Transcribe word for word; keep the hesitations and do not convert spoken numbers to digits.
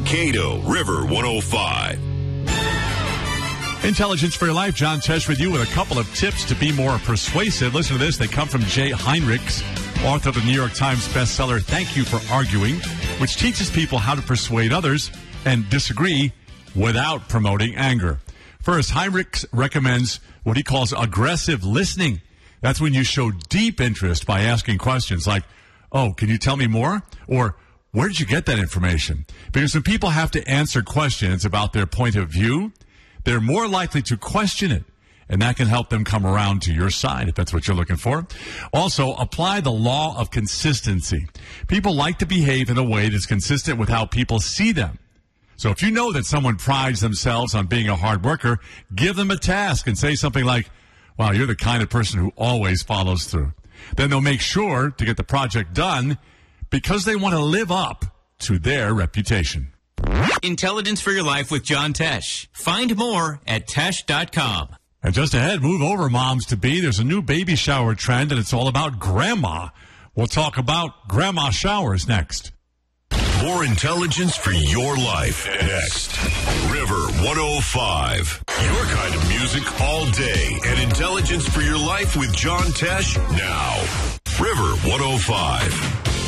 Mankato, River one oh five. Intelligence for Your Life. John Tesh with you with a couple of tips to be more persuasive. Listen to this. They come from Jay Heinrichs, author of the New York Times bestseller, Thank You for Arguing, which teaches people how to persuade others and disagree without promoting anger. First, Heinrichs recommends what he calls aggressive listening. That's when you show deep interest by asking questions like, oh, can you tell me more? Or, where did you get that information? Because when people have to answer questions about their point of view, they're more likely to question it, and that can help them come around to your side if that's what you're looking for. Also, apply the law of consistency. People like to behave in a way that's consistent with how people see them. So if you know that someone prides themselves on being a hard worker, give them a task and say something like, wow, you're the kind of person who always follows through. Then they'll make sure to get the project done because they want to live up to their reputation. Intelligence for Your Life with John Tesh. Find more at tesh dot com. And just ahead, move over, moms-to-be. There's a new baby shower trend, and it's all about grandma. We'll talk about grandma showers next. More intelligence for your life next. River one oh five. Your kind of music all day. And intelligence for your life with John Tesh now. River one oh five.